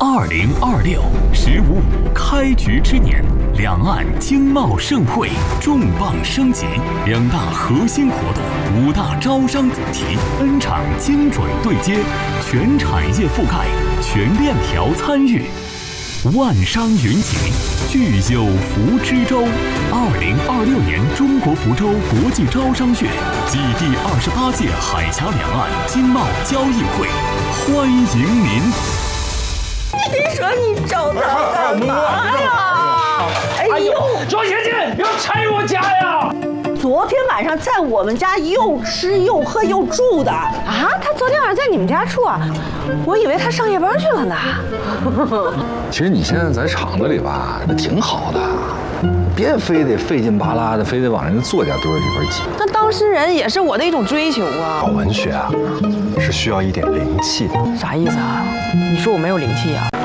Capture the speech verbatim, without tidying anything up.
二零二六“十五五”开局之年，两岸经贸盛会重磅升级，两大核心活动、五大招商主题 ，N 场精准对接，全产业覆盖，全链条参与。万商云集，聚友福之州。二零二六年中国福州国际招商月暨第二十八届海峡两岸经贸交易会，欢迎您！ 你说你找他干嘛呀？哎呦， 周姐姐，不要拆我家呀！ 昨天晚上在我们家又吃又喝又住的啊！他昨天晚上在你们家住啊？我以为他上夜班去了呢。 其实你现在在厂子里吧，那挺好的，别非得费劲巴拉的，非得往人家作家堆里边挤。 那当诗人也是我的一种追求啊。 搞文学啊，是需要一点灵气的。 啥意思啊？你说我没有灵气啊？